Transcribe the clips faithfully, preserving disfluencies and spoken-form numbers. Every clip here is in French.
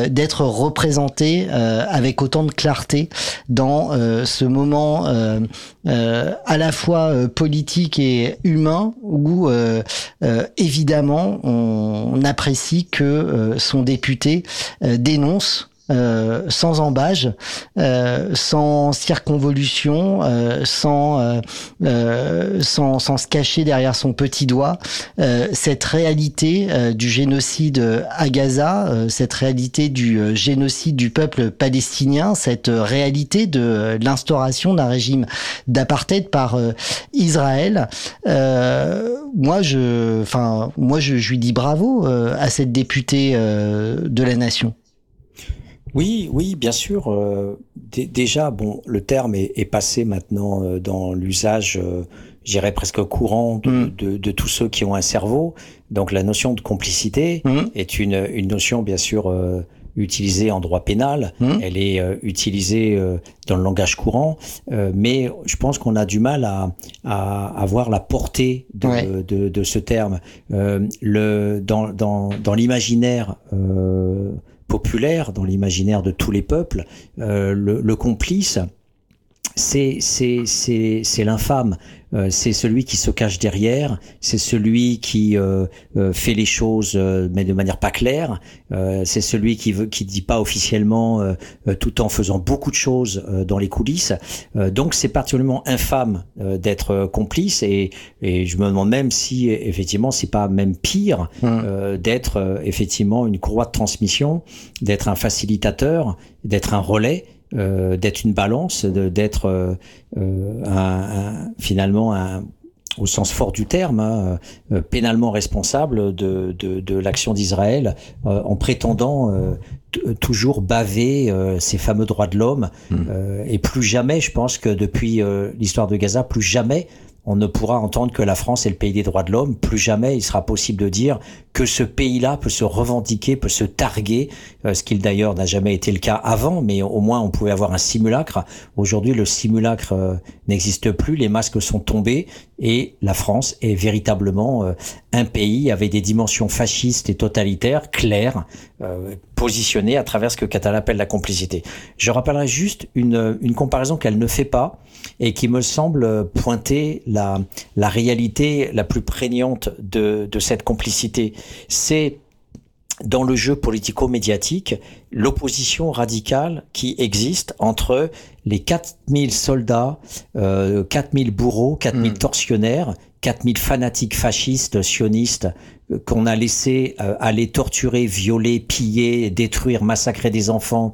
d'être représenté euh, avec autant de clarté dans euh, ce moment euh, euh, à la fois euh, politique et humain où euh, euh, évidemment on, on apprécie que euh, son député euh, dénonce Euh, sans embâge, euh, sans circonvolution, euh, sans, euh, euh, sans sans se cacher derrière son petit doigt, euh, cette réalité euh, du génocide à Gaza, euh, cette réalité du euh, génocide du peuple palestinien, cette euh, réalité de euh, l'instauration d'un régime d'apartheid par euh, Israël. Euh, moi, je, enfin, moi, je, je lui dis bravo euh, à cette députée euh, de la nation. Oui, oui, bien sûr. Euh, d- déjà, bon, le terme est, est passé maintenant euh, dans l'usage, euh, j'irais presque courant de, mmh. de, de tous ceux qui ont un cerveau. Donc, la notion de complicité mmh. est une, une notion, bien sûr, euh, utilisée en droit pénal. Mmh. Elle est euh, utilisée euh, dans le langage courant, euh, mais je pense qu'on a du mal à, à, à voir la portée de, ouais. de, de, de ce terme. Euh, le, dans, dans, dans l'imaginaire. Euh, populaire, dans l'imaginaire de tous les peuples, euh, le, le complice, c'est c'est c'est c'est l'infâme, euh, c'est celui qui se cache derrière, c'est celui qui euh, euh, fait les choses euh, mais de manière pas claire, euh, c'est celui qui veut qui dit pas officiellement euh, euh, tout en faisant beaucoup de choses euh, dans les coulisses. Euh, donc c'est particulièrement infâme euh, d'être euh, complice et et je me demande même si effectivement c'est pas même pire euh, d'être euh, effectivement une courroie de transmission, d'être un facilitateur, d'être un relais. Euh, d'être une balance, de, d'être euh, un, un, finalement un, au sens fort du terme, hein, euh, pénalement responsable de, de, de l'action d'Israël euh, en prétendant euh, t- toujours baver euh, ces fameux droits de l'homme. Mmh. Euh, et plus jamais, je pense que depuis euh, l'histoire de Gaza, plus jamais on ne pourra entendre que la France est le pays des droits de l'homme. Plus jamais il sera possible de dire que ce pays-là peut se revendiquer, peut se targuer, euh, ce qui d'ailleurs n'a jamais été le cas avant, mais au moins on pouvait avoir un simulacre. Aujourd'hui, le simulacre euh, n'existe plus, les masques sont tombés et la France est véritablement euh, un pays avec des dimensions fascistes et totalitaires claires, euh, positionnées à travers ce que Catala appelle la complicité. Je rappellerai juste une, une comparaison qu'elle ne fait pas et qui me semble pointer la, la réalité la plus prégnante de, de cette complicité. C'est dans le jeu politico-médiatique l'opposition radicale qui existe entre les quatre mille soldats, euh, quatre mille bourreaux, quatre mille mmh. tortionnaires, quatre mille fanatiques fascistes, sionistes, euh, qu'on a laissé euh, aller torturer, violer, piller, détruire, massacrer des enfants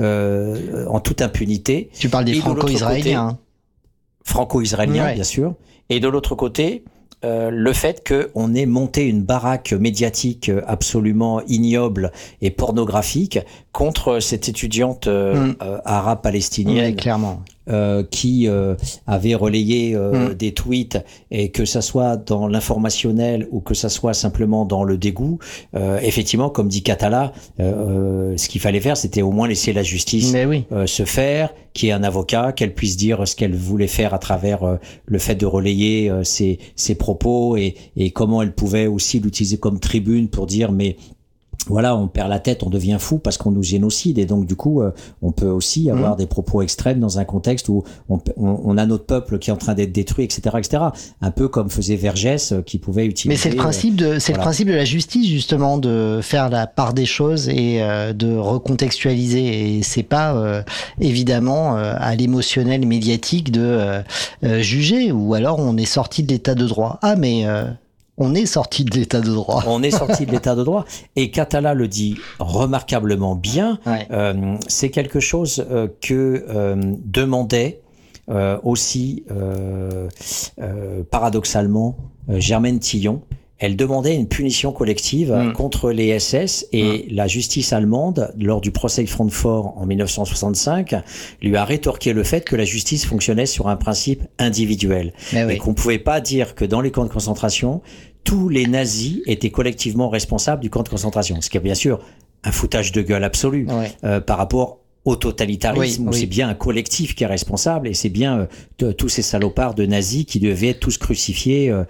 euh, en toute impunité. Tu parles des franco-israéliens. Côté, franco-israéliens, ouais. bien sûr. Et de l'autre côté, Euh, le fait qu'on ait monté une baraque médiatique absolument ignoble et pornographique contre cette étudiante euh, mmh. euh, arabe-palestinienne oui, clairement. Euh, qui euh, avait relayé euh, mmh. des tweets et que ça soit dans l'informationnel ou que ça soit simplement dans le dégoût, euh, effectivement, comme dit Catala, euh, ce qu'il fallait faire, c'était au moins laisser la justice oui. euh, se faire, qu'il y ait un avocat, qu'elle puisse dire ce qu'elle voulait faire à travers euh, le fait de relayer euh, ses, ses propos et, et comment elle pouvait aussi l'utiliser comme tribune pour dire mais voilà, on perd la tête, on devient fou parce qu'on nous génocide et donc du coup, euh, on peut aussi avoir mmh. des propos extrêmes dans un contexte où on, on, on a notre peuple qui est en train d'être détruit, et cetera, et cetera. Un peu comme faisait Vergès, euh, qui pouvait utiliser. Mais c'est le principe de, c'est voilà. le principe de la justice justement de faire la part des choses et euh, de recontextualiser. Et c'est pas euh, évidemment euh, à l'émotionnel médiatique de euh, euh, juger ou alors on est sorti de l'état de droit. Ah mais euh, On est sorti de l'état de droit. On est sorti de l'état de droit. Et Catala le dit remarquablement bien. Ouais. Euh, c'est quelque chose euh, que euh, demandait euh, aussi, euh, euh, paradoxalement, euh, Germaine Tillon. Elle demandait une punition collective mmh. contre les S S et mmh. la justice allemande, lors du procès de Francfort en dix-neuf cent soixante-cinq, lui a rétorqué le fait que la justice fonctionnait sur un principe individuel. Mais oui. Et qu'on ne pouvait pas dire que dans les camps de concentration, tous les nazis étaient collectivement responsables du camp de concentration. Ce qui est bien sûr un foutage de gueule absolu ouais. euh, par rapport au totalitarisme, oui, où oui. c'est bien un collectif qui est responsable, et c'est bien euh, de, tous ces salopards de nazis qui devaient être tous crucifiés euh,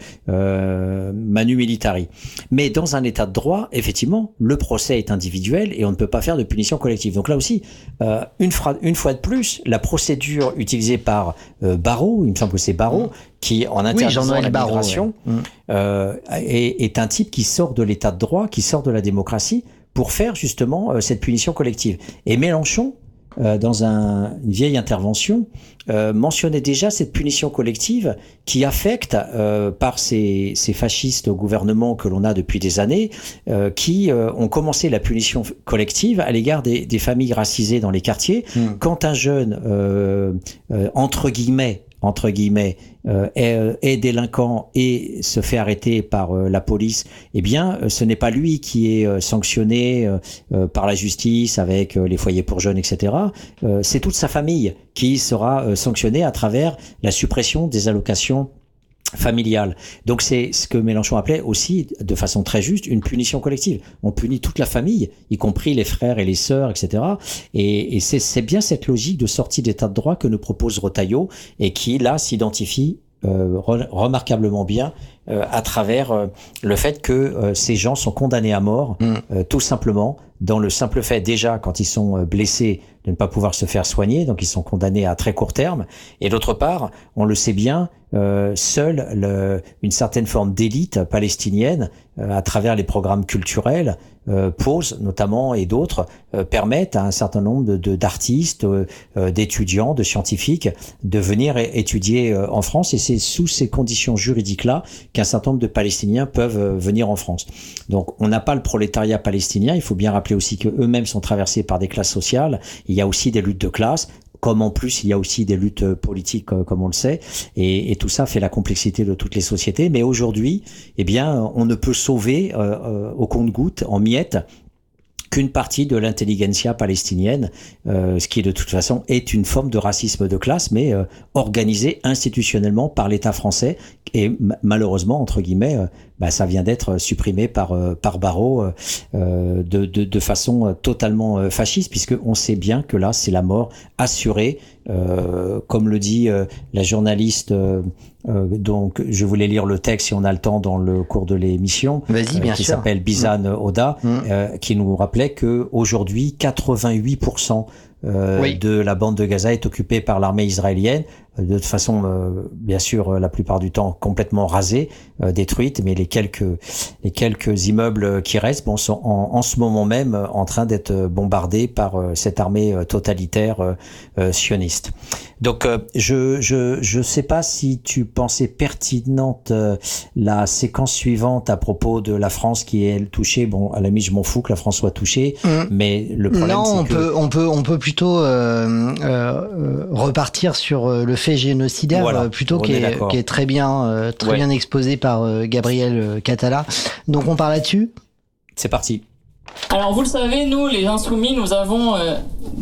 euh, manu militari. Mais dans un état de droit, effectivement, le procès est individuel et on ne peut pas faire de punition collective. Donc là aussi, euh, une, fra- une fois de plus, la procédure utilisée par euh, Barrot, il me semble que c'est Barrot, qui en interdisant oui, la Barrot, migration, ouais. euh, est, est un type qui sort de l'état de droit, qui sort de la démocratie, pour faire justement euh, cette punition collective. Et Mélenchon, euh, dans un, une vieille intervention, euh, mentionnait déjà cette punition collective qui affecte, euh, par ces, ces fascistes au gouvernement que l'on a depuis des années, euh, qui euh, ont commencé la punition collective à l'égard des, des familles racisées dans les quartiers. Mmh. Quand un jeune, euh, euh, entre guillemets, entre guillemets, euh, est, est délinquant et se fait arrêter par euh, la police, eh bien, euh, ce n'est pas lui qui est euh, sanctionné euh, euh, par la justice avec euh, les foyers pour jeunes, et cetera. Euh, c'est toute sa famille qui sera euh, sanctionnée à travers la suppression des allocations familiale. Donc c'est ce que Mélenchon appelait aussi, de façon très juste, une punition collective. On punit toute la famille, y compris les frères et les sœurs, et cetera. Et, et c'est, c'est bien cette logique de sortie d'état de droit que nous propose Retailleau et qui, là, s'identifie euh, re- remarquablement bien euh, à travers euh, le fait que euh, ces gens sont condamnés à mort, mmh. euh, tout simplement, dans le simple fait, déjà, quand ils sont euh, blessés, de ne pas pouvoir se faire soigner, donc ils sont condamnés à très court terme. Et d'autre part, on le sait bien, euh, seule le, une certaine forme d'élite palestinienne, euh, à travers les programmes culturels, euh, pose notamment, et d'autres, euh, permettent à un certain nombre de, de, d'artistes, euh, d'étudiants, de scientifiques, de venir étudier euh, en France. Et c'est sous ces conditions juridiques-là qu'un certain nombre de Palestiniens peuvent euh, venir en France. Donc on n'a pas le prolétariat palestinien, il faut bien rappeler aussi qu'eux-mêmes sont traversés par des classes sociales. Il y a aussi des luttes de classe, comme en plus il y a aussi des luttes politiques, comme on le sait, et, et tout ça fait la complexité de toutes les sociétés. Mais aujourd'hui, eh bien, on ne peut sauver euh, euh, au compte-gouttes, en miettes, qu'une partie de l'intelligentsia palestinienne, euh, ce qui de toute façon est une forme de racisme de classe, mais euh, organisé institutionnellement par l'État français, et m- malheureusement, entre guillemets, euh, bah, ça vient d'être supprimé par euh, par Barrot euh, de, de de façon totalement euh, fasciste, puisque on sait bien que là c'est la mort assurée, euh, comme le dit euh, la journaliste. Euh, Euh, donc, je voulais lire le texte si on a le temps dans le cours de l'émission, Vas-y, bien euh, qui sûr. s'appelle Bizane mmh. Oda, mmh. Euh, qui nous rappelait que aujourd'hui, quatre-vingt-huit pour cent euh, oui. de la bande de Gaza est occupée par l'armée israélienne, de toute façon, euh, bien sûr, la plupart du temps complètement rasée, euh, détruite, mais les quelques les quelques immeubles qui restent, bon, sont en, en ce moment même en train d'être bombardés par euh, cette armée totalitaire euh, euh, sioniste. Donc, euh, je je je sais pas si tu pensais pertinente euh, la séquence suivante à propos de la France qui est touchée. Bon, à la limite, je m'en fous que la France soit touchée, mmh. mais le problème, non, c'est on que peut on peut on peut plutôt euh, euh, repartir sur le fait génocidaire, voilà, plutôt qui est, qui est très bien euh, très ouais. bien exposé par euh, Gabriel Catala. Donc on parle là-dessus. C'est parti. Alors vous le savez, nous les Insoumis, nous avons euh,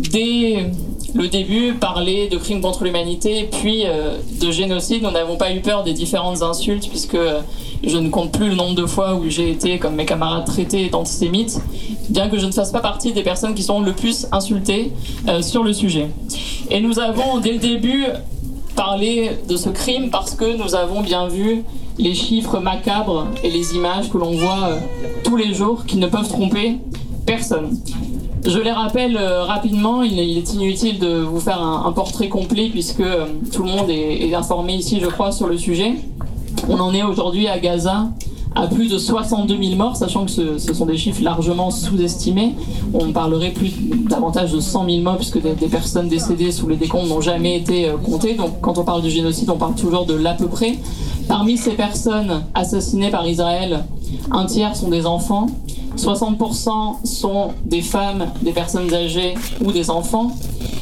dès le début parlé de crimes contre l'humanité, puis euh, de génocide. Nous n'avons pas eu peur des différentes insultes, puisque euh, je ne compte plus le nombre de fois où j'ai été, comme mes camarades, traité d'antisémite, bien que je ne fasse pas partie des personnes qui sont le plus insultées euh, sur le sujet. Et nous avons dès le début parler de ce crime parce que nous avons bien vu les chiffres macabres et les images que l'on voit euh, tous les jours qui ne peuvent tromper personne. Je les rappelle euh, rapidement, il est, il est inutile de vous faire un, un portrait complet puisque euh, tout le monde est, est informé ici, je crois, sur le sujet. On en est aujourd'hui à Gaza à plus de soixante-deux mille morts, sachant que ce, ce sont des chiffres largement sous-estimés. On parlerait plus davantage de cent mille morts, puisque des, des personnes décédées sous les décombres n'ont jamais été euh, comptées. Donc quand on parle du génocide, on parle toujours de l'à peu près. Parmi ces personnes assassinées par Israël, un tiers sont des enfants, soixante pour cent sont des femmes, des personnes âgées ou des enfants,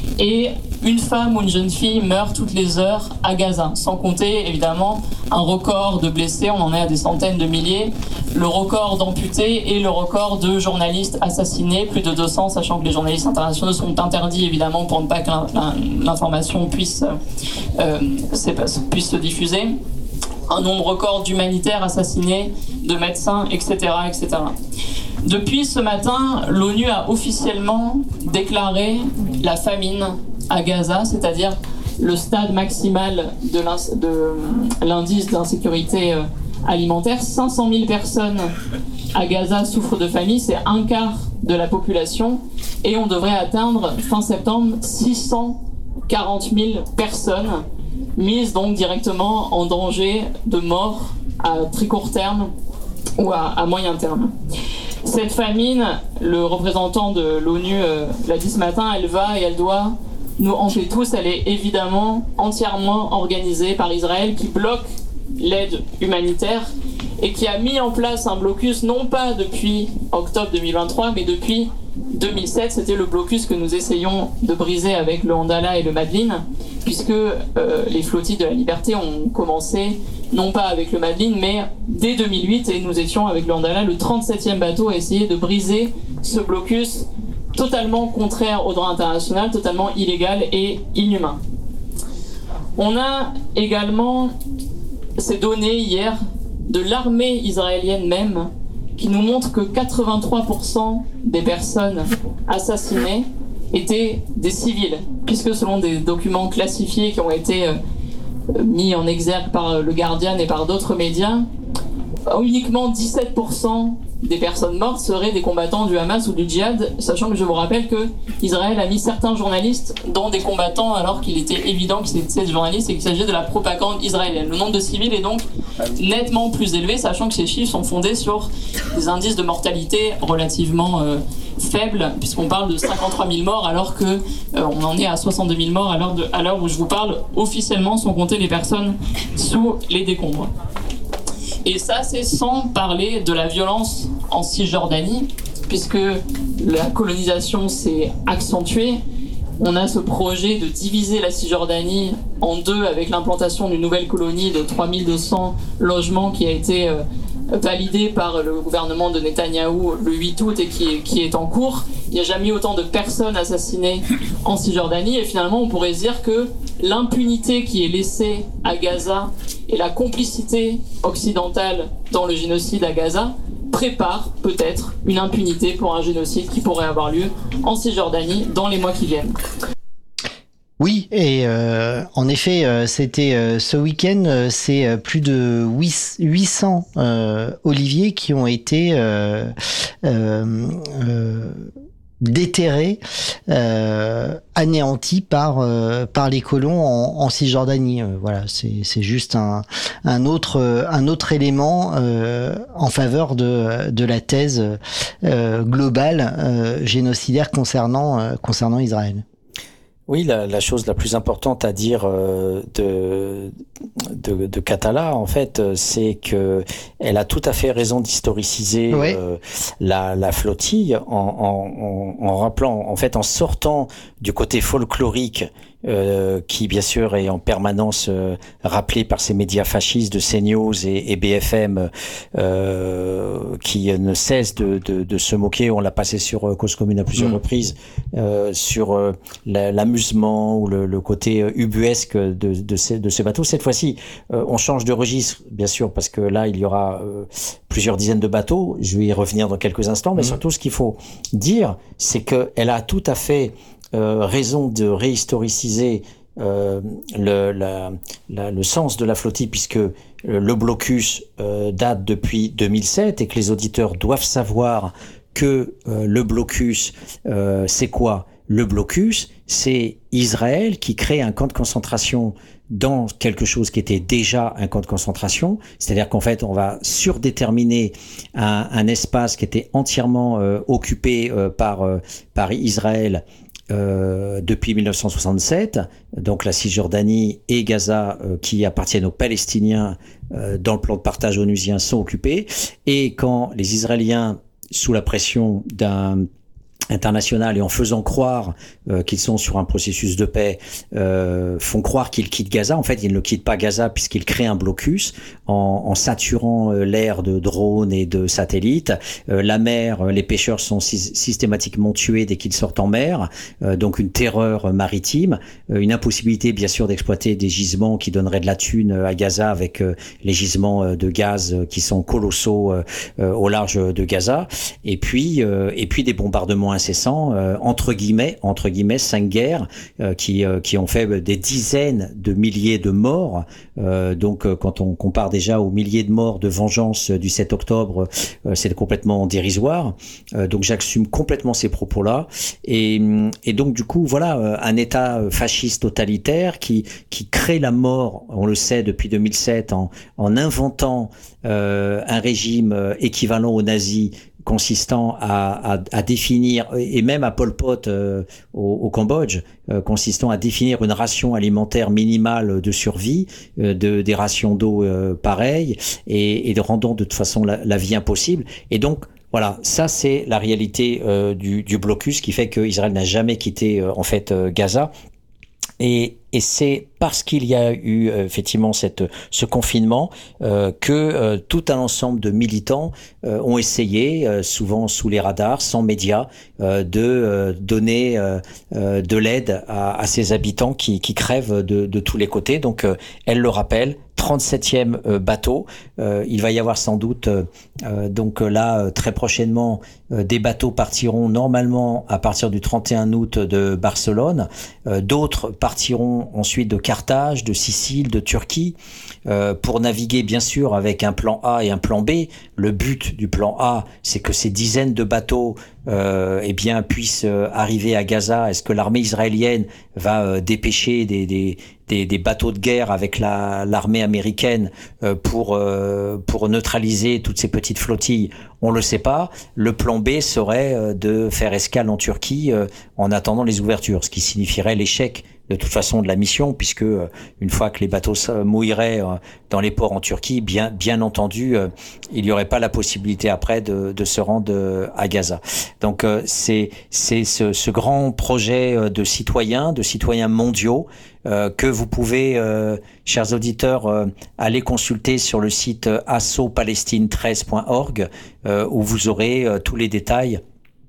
et une femme ou une jeune fille meurt toutes les heures à Gaza, sans compter évidemment un record de blessés, on en est à des centaines de milliers, le record d'amputés et le record de journalistes assassinés, plus de deux cents, sachant que les journalistes internationaux sont interdits évidemment pour ne pas que l'information puisse, euh, puisse se diffuser, un nombre record d'humanitaires assassinés, de médecins, et cetera, et cetera. Depuis ce matin, l'ONU a officiellement déclaré la famine à Gaza, c'est-à-dire le stade maximal de, de l'indice d'insécurité alimentaire. cinq cent mille personnes à Gaza souffrent de famine, c'est un quart de la population, et on devrait atteindre fin septembre six cent quarante mille personnes mises donc directement en danger de mort à très court terme ou à, à moyen terme. Cette famine, le représentant de l'ONU euh, l'a dit ce matin, elle va et elle doit nous hanter tous. Elle est évidemment entièrement organisée par Israël qui bloque l'aide humanitaire et qui a mis en place un blocus non pas depuis octobre deux mille vingt-trois mais depuis deux mille sept. C'était le blocus que nous essayons de briser avec le Handala et le Madlin, puisque euh, les flottilles de la liberté ont commencé non pas avec le Madlin mais dès deux mille huit, et nous étions avec le Handala le trente-septième bateau à essayer de briser ce blocus totalement contraire au droit international, totalement illégal et inhumain. On a également ces données hier de l'armée israélienne même qui nous montrent que quatre-vingt-trois pour cent des personnes assassinées étaient des civils, puisque selon des documents classifiés qui ont été euh, mis en exergue par le Guardian et par d'autres médias, uniquement dix-sept pour cent des personnes mortes seraient des combattants du Hamas ou du djihad, sachant que je vous rappelle que Israël a mis certains journalistes dans des combattants alors qu'il était évident qu'ils étaient des journalistes et qu'il s'agissait de la propagande israélienne. Le nombre de civils est donc nettement plus élevé, sachant que ces chiffres sont fondés sur des indices de mortalité relativement euh, faibles, puisqu'on parle de cinquante-trois mille morts alors que euh, on en est à soixante-deux mille morts à l'heure, de, à l'heure où je vous parle, officiellement, sans compter les personnes sous les décombres. Et ça, c'est sans parler de la violence en Cisjordanie, puisque la colonisation s'est accentuée. On a ce projet de diviser la Cisjordanie en deux avec l'implantation d'une nouvelle colonie de trois mille deux cents logements qui a été euh, validée par le gouvernement de Netanyahou le huit août et qui est, qui est en cours. Il n'y a jamais eu autant de personnes assassinées en Cisjordanie, et finalement on pourrait dire que l'impunité qui est laissée à Gaza et la complicité occidentale dans le génocide à Gaza prépare peut-être une impunité pour un génocide qui pourrait avoir lieu en Cisjordanie dans les mois qui viennent. Oui, et euh, en effet, euh, c'était euh, ce week-end, euh, c'est euh, plus de huit cents euh, oliviers qui ont été euh, euh, euh, déterrés, euh, anéantis par euh, par les colons en, en Cisjordanie. Euh, voilà, c'est c'est juste un un autre un autre élément euh, en faveur de de la thèse euh, globale euh, génocidaire concernant euh, concernant Israël. Oui, la, la chose la plus importante à dire euh, de, de de Katala, en fait, c'est que elle a tout à fait raison d'historiciser oui. euh, la, la flottille en, en, en, en rappelant, en fait, en sortant du côté folklorique euh, qui, bien sûr, est en permanence euh, rappelé par ces médias fascistes de CNews et, et B F M euh, qui ne cessent de, de, de se moquer. On l'a passé sur euh, Cause Commune à plusieurs mmh. reprises, euh, sur euh, la, l'amusement ou le, le côté euh, ubuesque de, de, ces, de ce bateau. Cette fois-ci, euh, on change de registre, bien sûr, parce que là, il y aura euh, plusieurs dizaines de bateaux. Je vais y revenir dans quelques instants, mais mmh. surtout, ce qu'il faut dire, c'est qu'elle a tout à fait Euh, raison de réhistoriciser euh, le, la, la, le sens de la flottille, puisque euh, le blocus euh, date depuis deux mille sept et que les auditeurs doivent savoir que euh, le blocus, euh, c'est quoi ? Le blocus, c'est Israël qui crée un camp de concentration dans quelque chose qui était déjà un camp de concentration, c'est-à-dire qu'en fait, on va surdéterminer un, un espace qui était entièrement euh, occupé euh, par, euh, par Israël Euh, depuis mille neuf cent soixante-sept, donc la Cisjordanie et Gaza euh, qui appartiennent aux Palestiniens euh, dans le plan de partage onusien sont occupés, et quand les Israéliens, sous la pression d'un internationale et en faisant croire euh, qu'ils sont sur un processus de paix, euh, font croire qu'ils quittent Gaza. En fait, ils ne quittent pas Gaza puisqu'ils créent un blocus en, en saturant euh, l'air de drones et de satellites. Euh, la mer, les pêcheurs sont sy- systématiquement tués dès qu'ils sortent en mer, euh, donc une terreur maritime, euh, une impossibilité bien sûr d'exploiter des gisements qui donneraient de la thune à Gaza avec euh, les gisements de gaz qui sont colossaux euh, euh, au large de Gaza, et puis euh, et puis des bombardements incessants, euh, entre guillemets, entre guillemets, cinq guerres euh, qui euh, qui ont fait des dizaines de milliers de morts. Euh, donc, euh, quand on compare déjà aux milliers de morts de vengeance du sept octobre, euh, c'est complètement dérisoire. Euh, donc, j'assume complètement ces propos-là. Et, et donc, du coup, voilà, euh, un État fasciste totalitaire qui qui crée la mort. On le sait depuis deux mille sept en en inventant euh, un régime équivalent aux nazis, consistant à, à, à définir, et même à Pol Pot euh, au, au Cambodge, euh, consistant à définir une ration alimentaire minimale de survie, euh, de, des rations d'eau euh, pareilles, et, et de rendant de toute façon la, la vie impossible. Et donc, voilà, ça c'est la réalité euh, du, du blocus qui fait qu'Israël n'a jamais quitté euh, en fait euh, Gaza. Et, et c'est parce qu'il y a eu euh, effectivement cette, ce confinement euh, que euh, tout un ensemble de militants euh, ont essayé, euh, souvent sous les radars, sans médias, euh, de euh, donner euh, euh, de l'aide à, à ces habitants qui, qui crèvent de, de tous les côtés. Donc, euh, elle le rappelle, trente-septième euh, bateau. Euh, il va y avoir sans doute, euh, euh, donc là, euh, très prochainement, euh, des bateaux partiront normalement à partir du trente et un août de Barcelone. Euh, d'autres partiront ensuite de Carthage, de Sicile, de Turquie, euh, pour naviguer bien sûr avec un plan A et un plan B. Le but du plan A, c'est que ces dizaines de bateaux euh, eh bien puissent euh, arriver à Gaza. Est-ce que l'armée israélienne va euh, dépêcher des, des Des, des bateaux de guerre avec la, l'armée américaine euh, pour euh, pour neutraliser toutes ces petites flottilles? On le sait pas. Le plan B serait euh, de faire escale en Turquie euh, en attendant les ouvertures, ce qui signifierait l'échec de toute façon de la mission, puisque euh, une fois que les bateaux mouilleraient euh, dans les ports en Turquie, bien bien entendu, euh, il y aurait pas la possibilité après de, de se rendre euh, à Gaza. Donc euh, c'est c'est ce, ce grand projet de citoyens, de citoyens mondiaux. Euh, que vous pouvez, euh, chers auditeurs, euh, aller consulter sur le site euh, asso palestine treize point org, euh, où vous aurez euh, tous les détails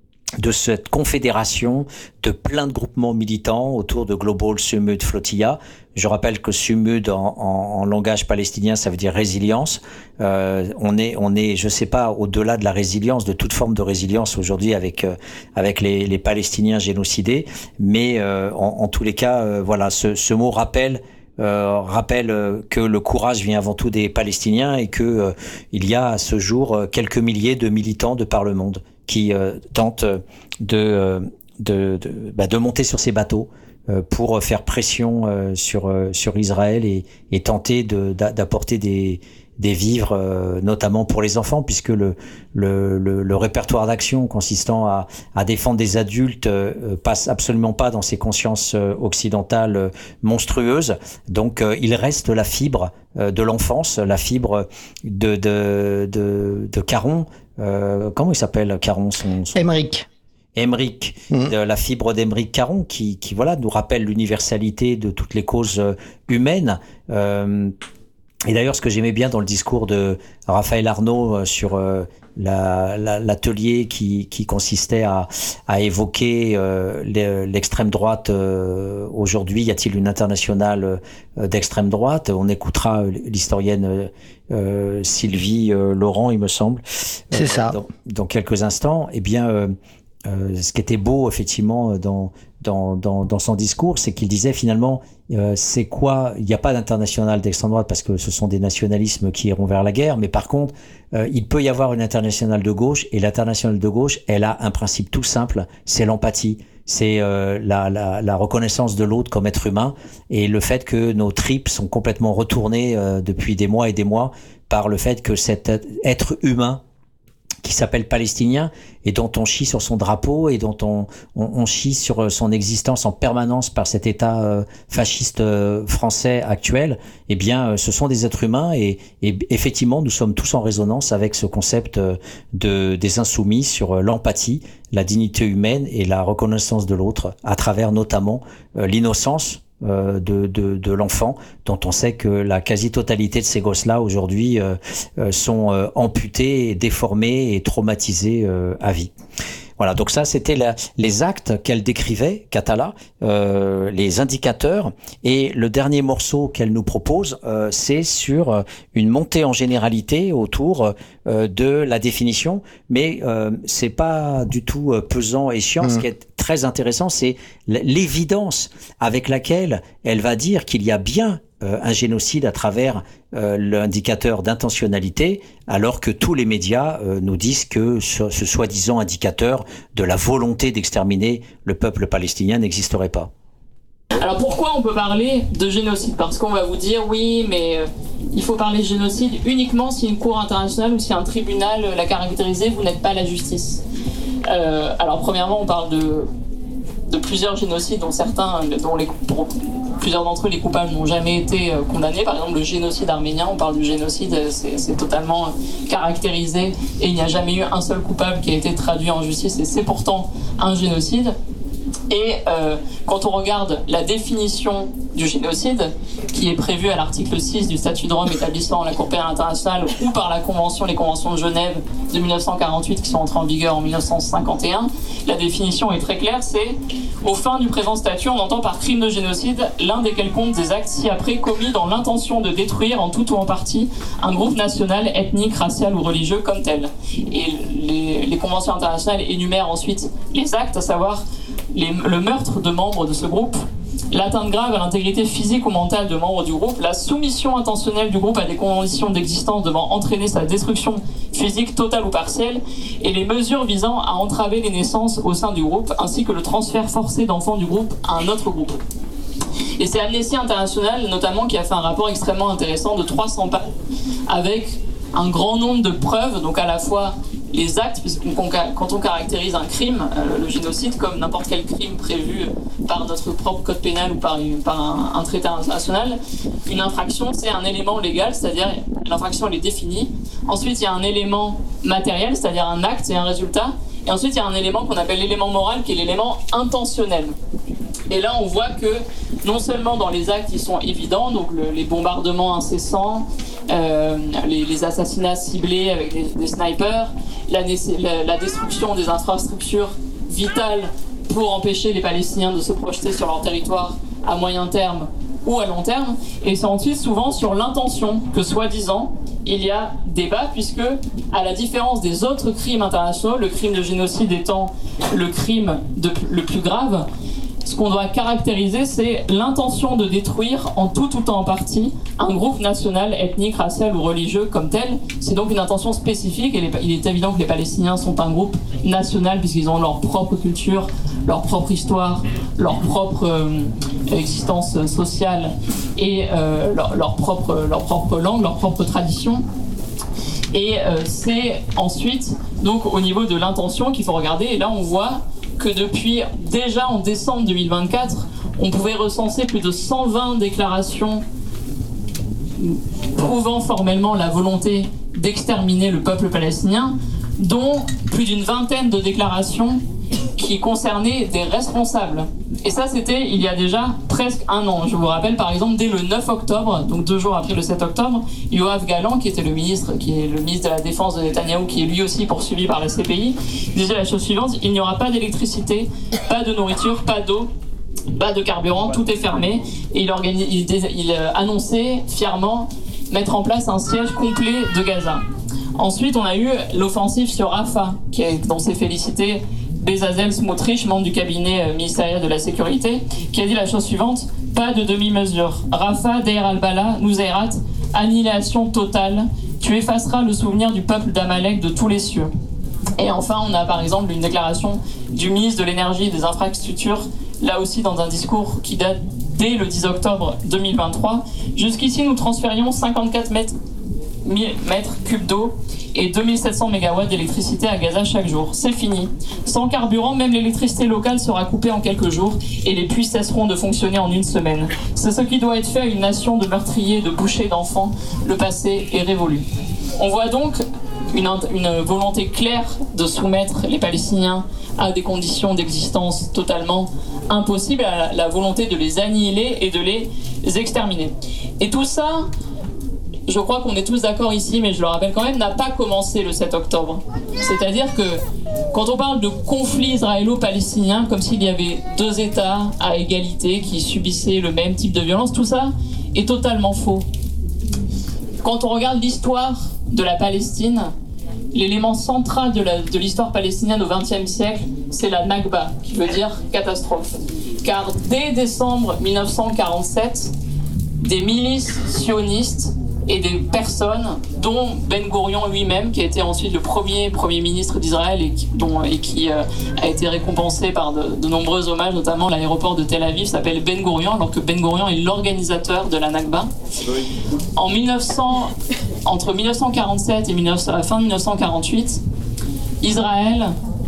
de cette confédération de plein de groupements militants autour de Global Sumud Flotilla. Je rappelle que Sumud en, en, en langage palestinien, ça veut dire résilience. Euh, on est, on est, je sais pas, au-delà de la résilience, de toute forme de résilience aujourd'hui avec euh, avec les, les Palestiniens génocidés. Mais euh, en, en tous les cas, euh, voilà, ce, ce mot rappelle. Euh, rappelle euh, que le courage vient avant tout des Palestiniens et que euh, il y a à ce jour euh, quelques milliers de militants de par le monde qui euh, tentent de euh, de, de, bah, de monter sur ces bateaux euh, pour faire pression euh, sur euh, sur Israël et, et tenter de, d'apporter des des vivres, euh, notamment pour les enfants, puisque le le, le, le répertoire d'action consistant à, à défendre des adultes euh, passe absolument pas dans ces consciences euh, occidentales euh, monstrueuses. Donc, euh, il reste la fibre euh, de l'enfance, la fibre de de de, de Caron. Euh, comment il s'appelle Caron son, son... Émeric. Émeric, mmh. la fibre d'Émeric Caron, qui qui voilà nous rappelle l'universalité de toutes les causes humaines. Euh, Et d'ailleurs, ce que j'aimais bien dans le discours de Raphaël Arnaud sur euh, la, la, l'atelier qui, qui consistait à, à évoquer euh, l'extrême droite euh, aujourd'hui, y a-t-il une internationale euh, d'extrême droite? On écoutera l'historienne euh, Sylvie euh, Laurent, il me semble. C'est euh, ça. Dans, dans quelques instants. Eh bien, euh, euh, ce qui était beau effectivement dans Dans, dans, dans son discours, c'est qu'il disait finalement, euh, c'est quoi, il n'y a pas d'international d'extrême droite parce que ce sont des nationalismes qui iront vers la guerre, mais par contre, euh, il peut y avoir une internationale de gauche, et l'internationale de gauche, elle a un principe tout simple, c'est l'empathie, c'est euh, la, la, la reconnaissance de l'autre comme être humain, et le fait que nos tripes sont complètement retournées euh, depuis des mois et des mois par le fait que cet être humain qui s'appelle palestinien et dont on chie sur son drapeau et dont on, on, on chie sur son existence en permanence par cet État euh, fasciste euh, français actuel, eh bien, euh, ce sont des êtres humains et, et effectivement, nous sommes tous en résonance avec ce concept euh, de, des insoumis sur euh, l'empathie, la dignité humaine et la reconnaissance de l'autre à travers notamment euh, l'innocence Euh, de, de, de l'enfant, dont on sait que la quasi-totalité de ces gosses-là aujourd'hui euh, euh, sont euh, amputés, déformés et traumatisés euh, à vie. Voilà, donc ça c'était la, les actes qu'elle décrivait, Katala, euh, les indicateurs, et le dernier morceau qu'elle nous propose, euh, c'est sur une montée en généralité autour euh, de la définition, mais euh, c'est pas du tout euh, pesant et chiant. Mmh. Ce qui est très intéressant, c'est l'évidence avec laquelle elle va dire qu'il y a bien Euh, un génocide à travers euh, l'indicateur d'intentionnalité, alors que tous les médias euh, nous disent que ce, ce soi-disant indicateur de la volonté d'exterminer le peuple palestinien n'existerait pas. Alors pourquoi on peut parler de génocide? Parce qu'on va vous dire oui, mais euh, il faut parler de génocide uniquement si une cour internationale ou si un tribunal l'a caractérisé, vous n'êtes pas la justice. Euh, alors premièrement, on parle de de plusieurs génocides, dont certains, dont les, pour plusieurs d'entre eux, les coupables n'ont jamais été condamnés. Par exemple, le génocide arménien, on parle du génocide, c'est, c'est totalement caractérisé et il n'y a jamais eu un seul coupable qui a été traduit en justice et c'est pourtant un génocide. Et euh, quand on regarde la définition du génocide, qui est prévue à l'article six du statut de Rome établissant la Cour pénale internationale ou par la Convention, les conventions de Genève de mille neuf cent quarante-huit qui sont entrées en vigueur en mille neuf cent cinquante et un, la définition est très claire, c'est « Aux fins du présent statut, on entend par crime de génocide l'un des quelconques des actes ci-après commis dans l'intention de détruire en tout ou en partie un groupe national, ethnique, racial ou religieux comme tel. » Et les, les conventions internationales énumèrent ensuite les actes, à savoir les, le meurtre de membres de ce groupe, l'atteinte grave à l'intégrité physique ou mentale de membres du groupe, la soumission intentionnelle du groupe à des conditions d'existence devant entraîner sa destruction physique totale ou partielle, et les mesures visant à entraver les naissances au sein du groupe, ainsi que le transfert forcé d'enfants du groupe à un autre groupe. Et c'est Amnesty International, notamment, qui a fait un rapport extrêmement intéressant de trois cents pages, avec un grand nombre de preuves, donc à la fois les actes, puisque quand on caractérise un crime, euh, le génocide, comme n'importe quel crime prévu par notre propre code pénal ou par, une, par un, un traité international, une infraction, c'est un élément légal, c'est-à-dire l'infraction elle est définie. Ensuite, il y a un élément matériel, c'est-à-dire un acte et un résultat. Et ensuite, il y a un élément qu'on appelle l'élément moral, qui est l'élément intentionnel. Et là, on voit que non seulement dans les actes, ils sont évidents, donc le, les bombardements incessants, euh, les, les assassinats ciblés avec des, des snipers, la, la, la destruction des infrastructures vitales pour empêcher les Palestiniens de se projeter sur leur territoire à moyen terme ou à long terme, et c'est ensuite souvent sur l'intention que, soi-disant, il y a débat, puisque, à la différence des autres crimes internationaux, le crime de génocide étant le crime de, le plus grave, ce qu'on doit caractériser, c'est l'intention de détruire en tout ou en partie un groupe national, ethnique, racial ou religieux comme tel. C'est donc une intention spécifique et il est évident que les Palestiniens sont un groupe national puisqu'ils ont leur propre culture, leur propre histoire, leur propre euh, existence sociale et euh, leur, leur, propre, leur propre langue, leur propre tradition. Et euh, c'est ensuite, donc au niveau de l'intention qu'il faut regarder, et là on voit que depuis déjà en décembre deux mille vingt-quatre, on pouvait recenser plus de cent vingt déclarations prouvant formellement la volonté d'exterminer le peuple palestinien, dont plus d'une vingtaine de déclarations qui concernaient des responsables. Et ça, c'était il y a déjà presque un an. Je vous rappelle, par exemple, dès le neuf octobre, donc deux jours après le sept octobre, Yoav Gallant, qui était le ministre, qui est le ministre de la Défense de Netanyahou, qui est lui aussi poursuivi par la C P I, disait la chose suivante: il n'y aura pas d'électricité, pas de nourriture, pas d'eau, pas de carburant, tout est fermé. Et il, organise, il, il annonçait fièrement mettre en place un siège complet de Gaza. Ensuite, on a eu l'offensive sur Rafah, qui est, dont s'est félicité Bezalel Smotrich, membre du cabinet ministériel de la sécurité, qui a dit la chose suivante: pas de demi-mesure. Rafah, Deir al-Bala, Nusayrat, annihilation totale. Tu effaceras le souvenir du peuple d'Amalek de tous les cieux. Et enfin, on a par exemple une déclaration du ministre de l'énergie et des infrastructures, là aussi dans un discours qui date dès le dix octobre deux mille vingt-trois. Jusqu'ici, nous transférions cinquante-quatre mètres, mètres cubes d'eau et deux mille sept cents mégawatts d'électricité à Gaza chaque jour. C'est fini. Sans carburant, même l'électricité locale sera coupée en quelques jours et les puits cesseront de fonctionner en une semaine. C'est ce qui doit être fait à une nation de meurtriers, de bouchers d'enfants. Le passé est révolu. On voit donc une, une volonté claire de soumettre les Palestiniens à des conditions d'existence totalement impossibles, à la, la volonté de les annihiler et de les exterminer. Et tout ça, je crois qu'on est tous d'accord ici, mais je le rappelle quand même, n'a pas commencé le sept octobre. C'est-à-dire que quand on parle de conflit israélo-palestinien, comme s'il y avait deux États à égalité qui subissaient le même type de violence, tout ça est totalement faux. Quand on regarde l'histoire de la Palestine, l'élément central de, la, de l'histoire palestinienne au vingtième siècle, c'est la Nakba, qui veut dire catastrophe. Car dès décembre mille neuf cent quarante-sept, des milices sionistes et des personnes, dont Ben Gourion lui-même, qui a été ensuite le premier Premier ministre d'Israël et qui, dont, et qui euh, a été récompensé par de, de nombreux hommages, notamment l'aéroport de Tel Aviv s'appelle Ben Gourion, alors que Ben Gourion est l'organisateur de la Nakba. En mille neuf cents, entre mille neuf cent quarante-sept et mille neuf cents, fin mille neuf cent quarante-huit, Israël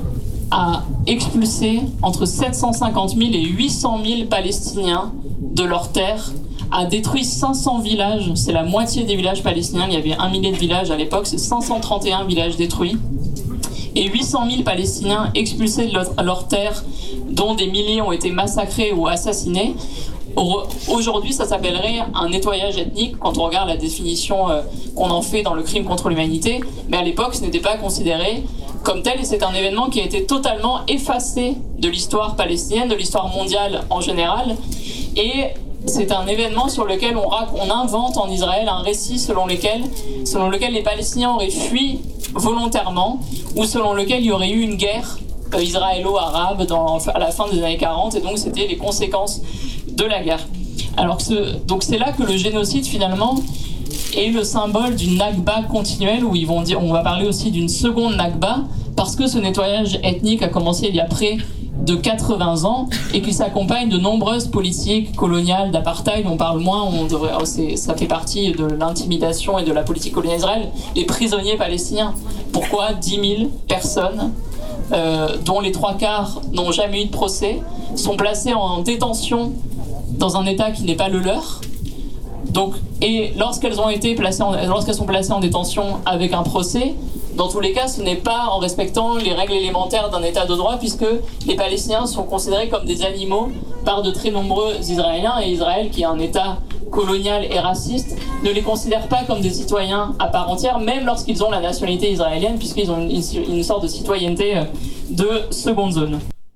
a expulsé entre sept cent cinquante mille et huit cent mille Palestiniens de leurs terres, a détruit cinq cents villages, c'est la moitié des villages palestiniens, il y avait un millier de villages à l'époque, c'est cinq cent trente et un villages détruits, et huit cent mille Palestiniens expulsés de leur, leurs terres, dont des milliers ont été massacrés ou assassinés. Aujourd'hui, ça s'appellerait un nettoyage ethnique quand on regarde la définition euh, qu'on en fait dans le crime contre l'humanité, mais à l'époque, ce n'était pas considéré comme tel, et c'est un événement qui a été totalement effacé de l'histoire palestinienne, de l'histoire mondiale en général, et c'est un événement sur lequel on, on invente en Israël un récit selon lequel, selon lequel les Palestiniens auraient fui volontairement, ou selon lequel il y aurait eu une guerre euh, israélo-arabe dans, à la fin des années quarante, et donc c'était les conséquences de la guerre. Alors que ce, donc c'est là que le génocide finalement est le symbole d'une Nakba continuelle, où ils vont dire, on va parler aussi d'une seconde Nakba, parce que ce nettoyage ethnique a commencé il y a près de quatre-vingts ans et qu'il s'accompagne de nombreuses politiques coloniales d'apartheid. On parle moins, on devrait, oh, c'est, ça fait partie de l'intimidation et de la politique coloniale d'Israël. Les prisonniers palestiniens. Pourquoi dix mille personnes, euh, dont les trois quarts n'ont jamais eu de procès, sont placées en détention dans un état qui n'est pas le leur? Donc, et lorsqu'elles ont été placées en, lorsqu'elles sont placées en détention avec un procès, dans tous les cas, ce n'est pas en respectant les règles élémentaires d'un état de droit, puisque les Palestiniens sont considérés comme des animaux par de très nombreux Israéliens, et Israël, qui est un état colonial et raciste, ne les considère pas comme des citoyens à part entière, même lorsqu'ils ont la nationalité israélienne, puisqu'ils ont une, une, une sorte de citoyenneté de seconde zone.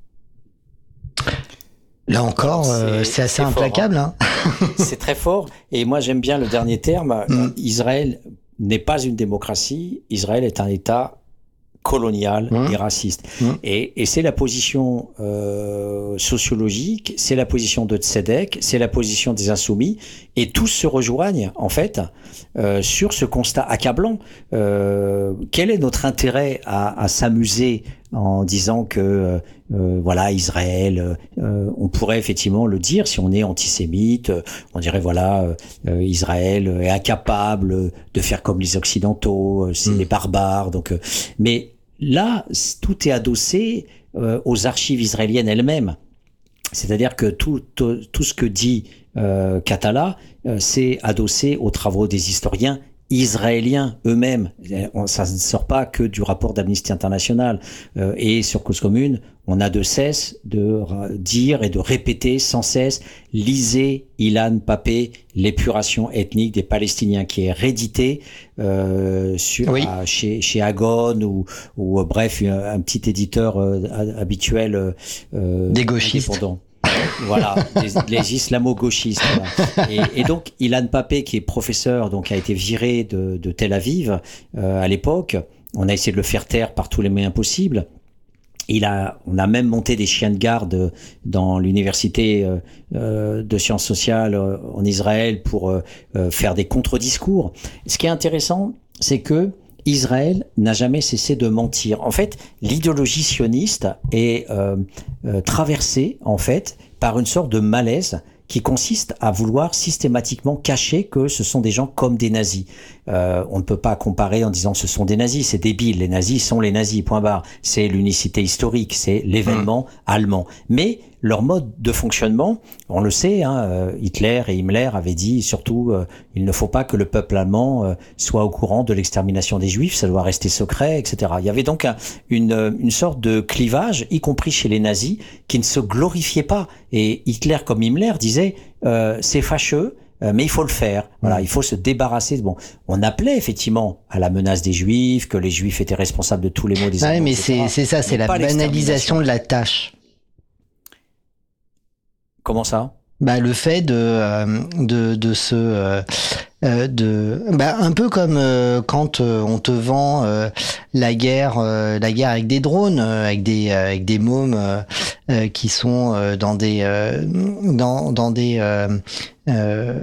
Là encore, euh, c'est, c'est assez c'est implacable. Fort, hein. Hein. C'est très fort. Et moi, j'aime bien le dernier terme. Mm. Israël n'est pas une démocratie. Israël est un État colonial mmh. et raciste. Mmh. Et, et c'est la position euh, sociologique, c'est la position de Tzedek, c'est la position des Insoumis, et tous se rejoignent en fait euh, sur ce constat accablant. Euh, quel est notre intérêt à, à s'amuser en disant que euh, euh, voilà, Israël, euh, on pourrait effectivement le dire si on est antisémite, on dirait voilà, euh, Israël est incapable de faire comme les Occidentaux, c'est mmh. des barbares. Donc, euh, mais là, tout est adossé euh, aux archives israéliennes elles-mêmes. C'est-à-dire que tout, tout, tout ce que dit euh, Katala, euh, c'est adossé aux travaux des historiens israéliens eux-mêmes. Ça ne sort pas que du rapport d'Amnesty International. Euh, et sur Cause Commune, on n'a de cesse de dire et de répéter sans cesse, lisez Ilan Pappé, l'épuration ethnique des Palestiniens, qui est réédité euh, sur, oui. à, chez, chez Agon ou, ou bref, un, un petit éditeur euh, habituel. Euh, des gauchistes. Indépendant. Voilà, les, les islamo-gauchistes. Voilà. Et, et donc, Ilan Pappé, qui est professeur, donc a été viré de, de Tel Aviv euh, à l'époque. On a essayé de le faire taire par tous les moyens possibles. Il a, on a même monté des chiens de garde dans l'université euh, euh, de sciences sociales euh, en Israël pour euh, euh, faire des contre-discours. Ce qui est intéressant, c'est que Israël n'a jamais cessé de mentir. En fait, l'idéologie sioniste est euh, euh, traversée en fait par une sorte de malaise qui consiste à vouloir systématiquement cacher que ce sont des gens comme des nazis. Euh, on ne peut pas comparer en disant ce sont des nazis, c'est débile, les nazis sont les nazis, point barre. C'est l'unicité historique, c'est l'événement mmh. allemand. Mais leur mode de fonctionnement, on le sait, hein, Hitler et Himmler avaient dit surtout euh, il ne faut pas que le peuple allemand euh, soit au courant de l'extermination des Juifs, ça doit rester secret, et cetera. Il y avait donc un, une, une sorte de clivage, y compris chez les nazis, qui ne se glorifiait pas. Et Hitler comme Himmler disait euh, c'est fâcheux, euh, mais il faut le faire. Voilà, mmh. il faut se débarrasser. Bon, on appelait effectivement à la menace des Juifs, que les Juifs étaient responsables de tous les maux des Allemands. Ouais, mais c'est, c'est ça, c'est la banalisation de la tâche. Comment ça ? Bah le fait de euh, de de se euh, de bah un peu comme euh, quand euh, on te vend euh, la guerre euh, la guerre avec des drones euh, avec des euh, avec des mômes euh, euh, qui sont euh, dans des euh, dans dans des euh, euh,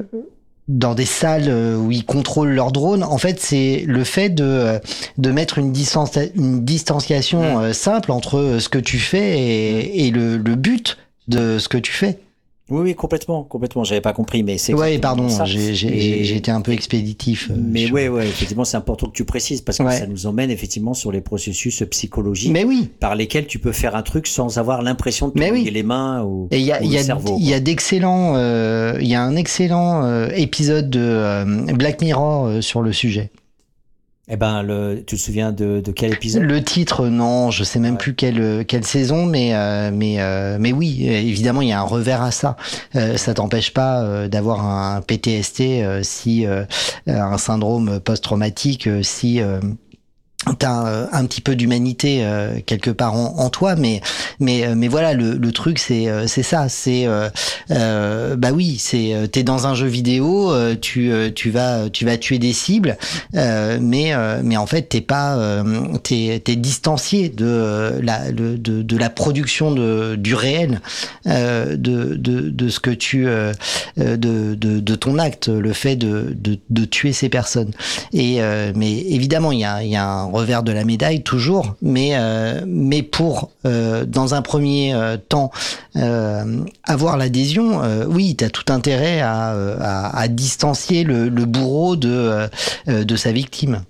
dans des salles où ils contrôlent leurs drones. En fait, c'est le fait de de mettre une distance une distanciation mmh. simple entre ce que tu fais et, et le le but de ce que tu fais. Oui, oui, complètement, complètement. J'avais pas compris, mais c'est. Ouais, pardon, ça. J'ai, j'ai, j'ai été un peu expéditif. Euh, mais sur... ouais, ouais, effectivement, c'est important que tu précises parce que ouais. ça nous emmène effectivement sur les processus psychologiques. Mais oui. Par lesquels tu peux faire un truc sans avoir l'impression de te mouiller oui. les mains ou, Et y a, ou y le a, cerveau. Il y a d'excellents, il euh, y a un excellent euh, épisode de euh, Black Mirror euh, sur le sujet. Eh ben, le, tu te souviens de, de quel épisode ? Le titre, non, je sais même ouais. plus quelle quelle saison, mais euh, mais euh, mais oui, évidemment, il y a un revers à ça. Euh, ça t'empêche pas euh, d'avoir un P T S D euh, si euh, un syndrome post-traumatique euh, si euh, t'as euh, un petit peu d'humanité euh, quelque part en, en toi, mais mais mais voilà, le, le truc c'est euh, c'est ça, c'est euh, euh, bah oui, c'est euh, t'es dans un jeu vidéo, euh, tu euh, tu vas tu vas tuer des cibles, euh, mais euh, mais en fait t'es pas euh, t'es t'es distancié de euh, la de, de de la production de du réel, euh, de de de ce que tu euh, de de de ton acte, le fait de de de tuer ces personnes. Et euh, mais évidemment il y a il y a un revers de la médaille toujours, mais euh, mais pour euh, dans un premier euh, temps euh, avoir l'adhésion, euh, oui, t'as tout intérêt à, à, à distancier le, le bourreau de euh, de sa victime.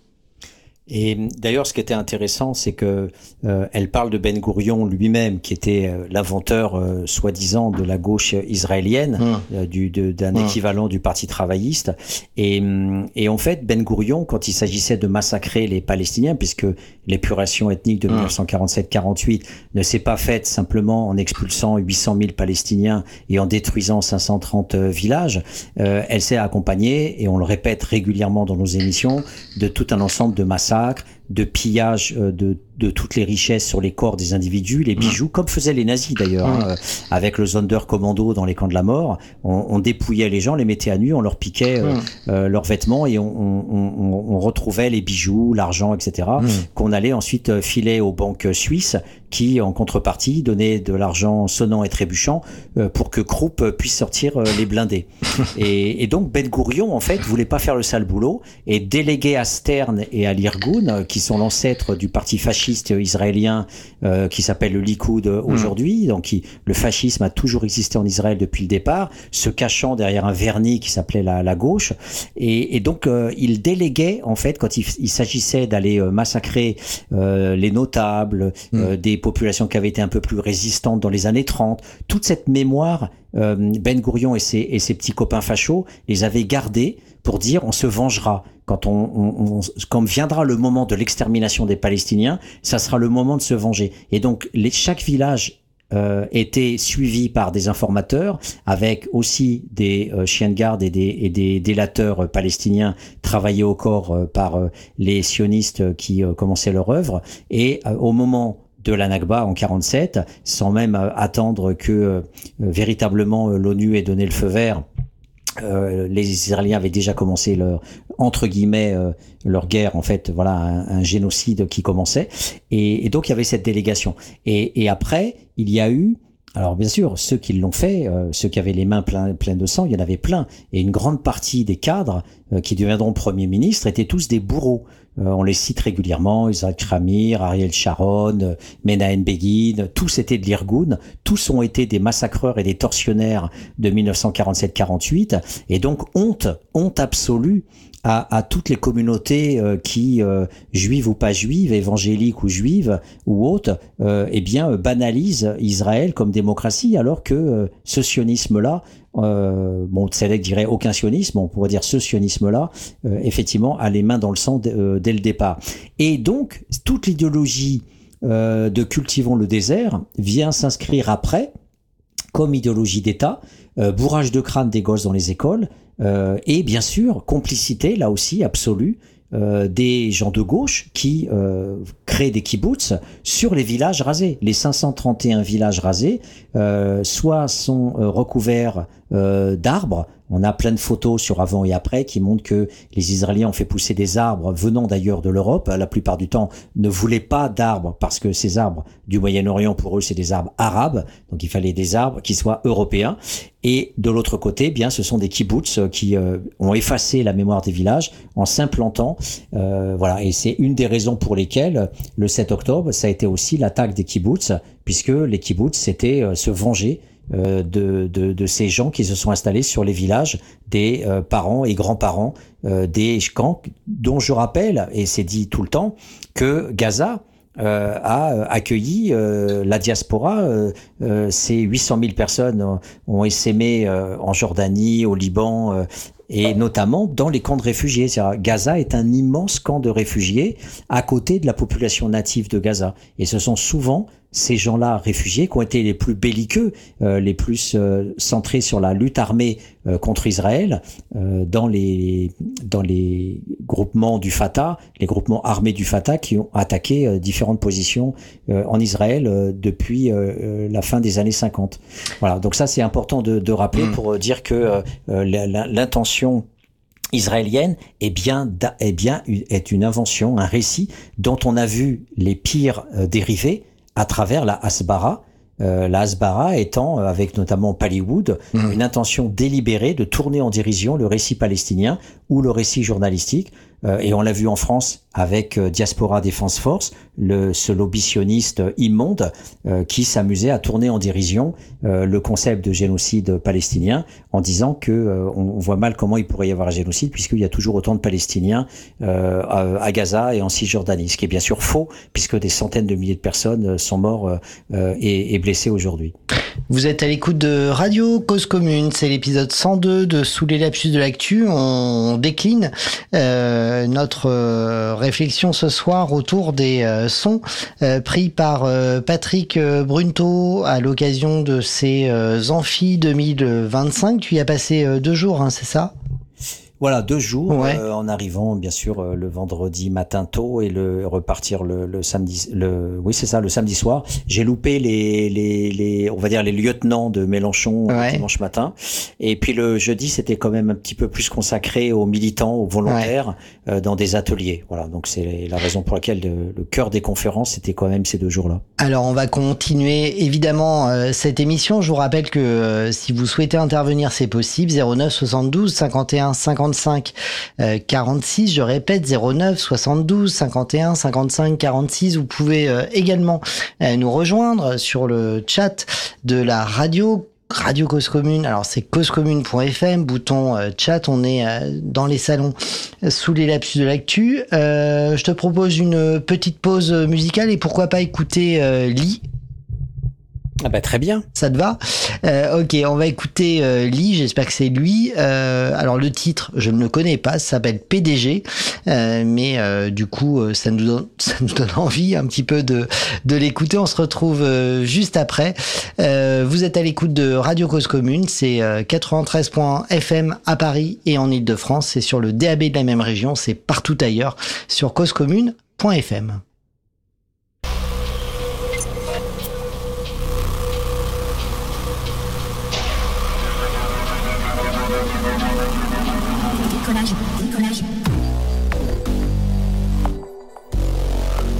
Et d'ailleurs, ce qui était intéressant, c'est que euh, elle parle de Ben Gourion lui-même, qui était euh, l'inventeur, euh, soi-disant, de la gauche israélienne, mmh. euh, du, de, d'un mmh. équivalent du Parti travailliste. Et, et en fait, Ben Gourion, quand il s'agissait de massacrer les Palestiniens, puisque l'épuration ethnique de mmh. dix-neuf cent quarante-sept quarante-huit ne s'est pas faite simplement en expulsant huit cent mille Palestiniens et en détruisant cinq cent trente villages, euh, elle s'est accompagnée, et on le répète régulièrement dans nos émissions, de tout un ensemble de massacres, de pillage de, de toutes les richesses sur les corps des individus, les bijoux, comme faisaient les nazis d'ailleurs, mmh. hein, avec le Sonderkommando dans les camps de la mort. On, on dépouillait les gens, les mettait à nu, on leur piquait euh, mmh. euh, leurs vêtements et on, on, on, on retrouvait les bijoux, l'argent, et cetera, mmh. qu'on allait ensuite filer aux banques suisses qui, en contrepartie, donnaient de l'argent sonnant et trébuchant euh, pour que Krupp puisse sortir euh, les blindés. et, et donc Ben Gourion, en fait, voulait pas faire le sale boulot et déléguait à Stern et à l'Irgun, euh, qui sont l'ancêtre du parti fasciste israélien euh, qui s'appelle le Likoud aujourd'hui. Mmh. Donc, il, le fascisme a toujours existé en Israël depuis le départ, se cachant derrière un vernis qui s'appelait la, la gauche. Et, et donc, euh, il déléguait, en fait, quand il, il s'agissait d'aller euh, massacrer euh, les notables, mmh. euh, des populations qui avaient été un peu plus résistantes dans les années trente, toute cette mémoire, euh, Ben Gourion et ses, et ses petits copains fachos les avaient gardés pour dire on se vengera. Quand, on, on, on, quand viendra le moment de l'extermination des Palestiniens, ça sera le moment de se venger. Et donc, les, chaque village euh, était suivi par des informateurs, avec aussi des euh, chiens de garde et des, et des délateurs euh, palestiniens travaillés au corps euh, par euh, les sionistes qui euh, commençaient leur œuvre. Et euh, au moment de la Nakba en quarante-sept, sans même euh, attendre que euh, véritablement euh, l'ONU ait donné le feu vert, Euh, les Israéliens avaient déjà commencé leur, entre guillemets, euh, leur guerre, en fait, voilà, un, un génocide qui commençait. Et, et donc, il y avait cette délégation. Et, et après, il y a eu, alors bien sûr, ceux qui l'ont fait, euh, ceux qui avaient les mains pleines pleines de sang, il y en avait plein. Et une grande partie des cadres euh, qui deviendront premiers ministres étaient tous des bourreaux. Euh, on les cite régulièrement, Isaac Ramir, Ariel Sharon, euh, Menahem Begin, tous étaient de l'Irgun, tous ont été des massacreurs et des tortionnaires de mille neuf cent quarante-sept quarante-huit, et donc honte, honte absolue à, à toutes les communautés euh, qui, euh, juives ou pas juives, évangéliques ou juives ou autres, euh, eh bien banalisent Israël comme démocratie, alors que euh, ce sionisme-là, Euh, bon, Tzedek dirait aucun sionisme, on pourrait dire ce sionisme-là, euh, effectivement, a les mains dans le sang d- euh, dès le départ. Et donc, toute l'idéologie euh, de cultivons le désert vient s'inscrire après, comme idéologie d'État, euh, bourrage de crâne des gosses dans les écoles, euh, et bien sûr, complicité, là aussi, absolue, Euh, des gens de gauche qui euh, créent des kibbutz sur les villages rasés. Les cinq cent trente et un villages rasés, euh, soit sont euh, recouverts euh, d'arbres. On a plein de photos sur avant et après qui montrent que les Israéliens ont fait pousser des arbres venant d'ailleurs de l'Europe. La plupart du temps, ne voulaient pas d'arbres parce que ces arbres du Moyen-Orient, pour eux, c'est des arbres arabes. Donc il fallait des arbres qui soient européens. Et de l'autre côté, eh bien, ce sont des kibbutz qui euh, ont effacé la mémoire des villages en s'implantant. Euh, voilà. Et c'est une des raisons pour lesquelles le sept octobre, ça a été aussi l'attaque des kibbutz, puisque les kibbutz, c'était euh, se venger Euh, de, de, de ces gens qui se sont installés sur les villages des euh, parents et grands-parents euh, des camps, dont je rappelle, et c'est dit tout le temps, que Gaza euh, a accueilli euh, la diaspora. Euh, euh, ces huit cent mille personnes ont essaimé euh, en Jordanie, au Liban, euh, et notamment dans les camps de réfugiés. C'est-à-dire, Gaza est un immense camp de réfugiés à côté de la population native de Gaza. Et ce sont souvent ces gens-là réfugiés qui ont été les plus belliqueux, euh, les plus euh, centrés sur la lutte armée euh, contre Israël, euh, dans les dans les groupements du Fatah, les groupements armés du Fatah qui ont attaqué euh, différentes positions euh, en Israël euh, depuis euh, la fin des années cinquante. Voilà, donc ça c'est important de, de rappeler mmh. pour dire que euh, l'intention israélienne est bien, est bien est une invention, un récit dont on a vu les pires euh, dérivés à travers la Hasbara, euh, la Hasbara étant, avec notamment Pallywood, mmh. une intention délibérée de tourner en dérision le récit palestinien ou le récit journalistique. Euh, et on l'a vu en France avec euh, Diaspora Defense Force, le, ce lobby sioniste immonde euh, qui s'amusait à tourner en dérision euh, le concept de génocide palestinien en disant que euh, on voit mal comment il pourrait y avoir un génocide puisqu'il y a toujours autant de Palestiniens euh, à, à Gaza et en Cisjordanie, ce qui est bien sûr faux puisque des centaines de milliers de personnes sont morts euh, et, et blessées aujourd'hui. Vous êtes à l'écoute de Radio Cause Commune, c'est l'épisode cent deux de Sous les lapsus de l'actu. On décline euh, notre euh, réflexion ce soir autour des euh, sons euh, pris par euh, Patrick Brunto à l'occasion de ces euh, Amphis deux mille vingt-cinq. Tu y as passé euh, deux jours, hein, c'est ça ? Voilà, deux jours, ouais. euh, en arrivant bien sûr euh, le vendredi matin tôt et le repartir le, le samedi, le oui c'est ça, le samedi soir. J'ai loupé les les les on va dire les lieutenants de Mélenchon ouais. le dimanche matin. Et puis le jeudi c'était quand même un petit peu plus consacré aux militants, aux volontaires ouais. euh, dans des ateliers. Voilà, donc c'est la raison pour laquelle le, le cœur des conférences c'était quand même ces deux jours-là. Alors on va continuer évidemment euh, cette émission. Je vous rappelle que euh, si vous souhaitez intervenir c'est possible. zéro neuf soixante-douze cinquante et un cinquante-cinq quarante-six, je répète zéro neuf soixante-douze cinquante et un cinquante-cinq quarante-six. Vous pouvez euh, également euh, nous rejoindre sur le chat de la radio Radio Cause Commune. Alors c'est causecommune point f m, bouton euh, chat. On est euh, dans les salons euh, sous les lapsus de l'actu. Euh, je te propose une petite pause musicale et pourquoi pas écouter euh, Lee. Ah bah très bien. Ça te va ? euh, Ok, on va écouter euh, Lee, j'espère que c'est lui. Euh, alors le titre, je ne le connais pas, ça s'appelle P D G, euh, mais euh, du coup, ça nous donne, ça nous donne envie un petit peu de, de l'écouter. On se retrouve euh, juste après. Euh, vous êtes à l'écoute de Radio Cause Commune, c'est euh, quatre-vingt-treize point f m à Paris et en Ile-de-France. C'est sur le D A B de la même région, c'est partout ailleurs sur causecommune point f m. Décollage, décollage.